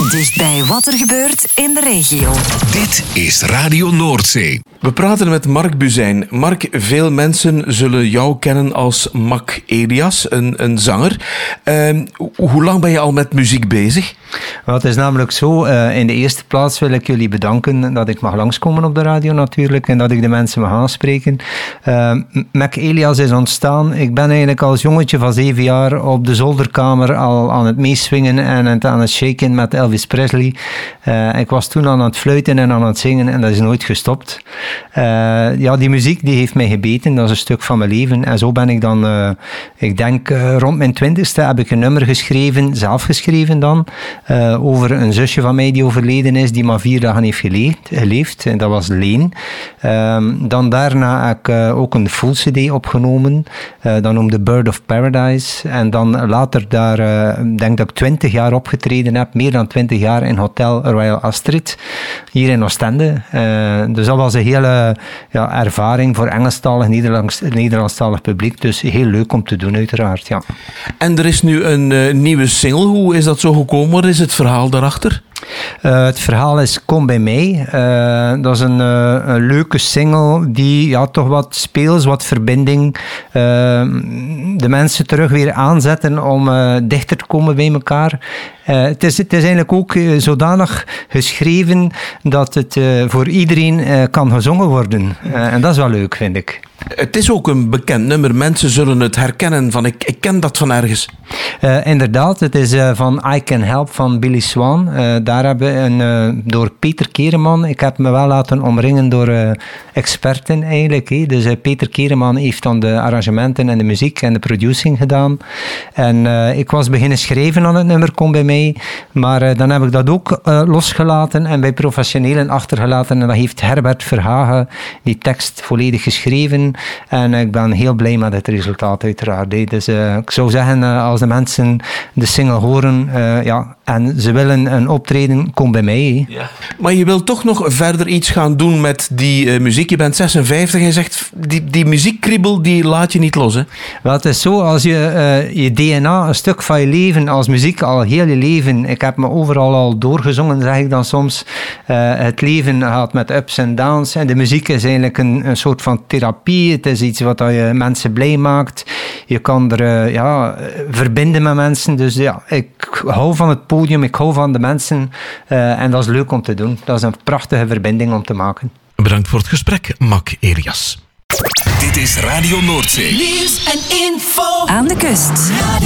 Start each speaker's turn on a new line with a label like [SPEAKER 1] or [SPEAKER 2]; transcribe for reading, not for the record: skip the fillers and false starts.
[SPEAKER 1] Dicht bij wat er gebeurt in de regio.
[SPEAKER 2] Dit is Radio Noordzee.
[SPEAKER 3] We praten met Mark Buzijn. Mark, veel mensen zullen jou kennen als Mac Elias, een zanger. Hoe lang ben je al met muziek bezig?
[SPEAKER 4] Wel, het is namelijk zo, in de eerste plaats wil ik jullie bedanken dat ik mag langskomen op de radio natuurlijk en dat ik de mensen mag aanspreken. Mac Elias is ontstaan. Ik ben eigenlijk als jongetje van 7 jaar op de zolderkamer al aan het meeswingen en aan het shaken met Elvis Presley. Ik was toen aan het fluiten en aan het zingen en dat is nooit gestopt. Die muziek die heeft mij gebeten, dat is een stuk van mijn leven. En zo ben ik dan, ik denk rond mijn 20ste heb ik een nummer geschreven, zelf geschreven dan, over een zusje van mij die overleden is, die maar 4 dagen heeft geleefd. En dat was Leen. Dan daarna heb ik ook een full CD opgenomen, dat noemde Bird of Paradise. En dan later daar, denk dat ik 20 jaar opgetreden heb, meer dan 20 jaar in Hotel Royal Astrid, hier in Oostende. Dus dat was een hele ervaring voor Engelstalig, Nederlandstalig publiek. Dus heel leuk om te doen, uiteraard. Ja.
[SPEAKER 3] En er is nu een nieuwe single. Hoe is dat zo gekomen? Wat is het verhaal daarachter?
[SPEAKER 4] Het verhaal is Kom bij mij. Dat is een leuke single die toch wat speels, wat verbinding, de mensen terug weer aanzetten om dichter te komen bij elkaar. Het is eigenlijk ook zodanig geschreven dat het voor iedereen kan gezongen worden. En dat is wel leuk, vind ik.
[SPEAKER 3] Het is ook een bekend nummer. Mensen zullen het herkennen van ik ken dat van ergens.
[SPEAKER 4] Inderdaad, het is van I Can Help van Billy Swan. Daar hebben we door Peter Kereman. Ik heb me wel laten omringen door experten eigenlijk. Dus Peter Kereman heeft dan de arrangementen en de muziek en de producing gedaan. En ik was beginnen schrijven aan het nummer Kom bij mij. Maar dan heb ik dat ook losgelaten en bij professionelen achtergelaten. En dat heeft Herbert Verhagen die tekst volledig geschreven. En ik ben heel blij met het resultaat uiteraard. Dus ik zou zeggen, als de mensen de single horen en ze willen een optreden, kom bij mij. Ja.
[SPEAKER 3] Maar je wilt toch nog verder iets gaan doen met die muziek. Je bent 56 en je zegt, die muziekkriebel die laat je niet los. Hè?
[SPEAKER 4] Wel, het is zo, als je DNA, een stuk van je leven, als muziek al heel je leven, ik heb me overal al doorgezongen, zeg ik dan soms. Het leven gaat met ups en downs en de muziek is eigenlijk een soort van therapie. Het is iets wat je mensen blij maakt. Je kan er verbinden met mensen. Dus ja, ik hou van het podium, ik hou van de mensen. En dat is leuk om te doen. Dat is een prachtige verbinding om te maken.
[SPEAKER 2] Bedankt voor het gesprek, Mac Elias. Dit is Radio Noordzee.
[SPEAKER 1] Nieuws en info aan de kust.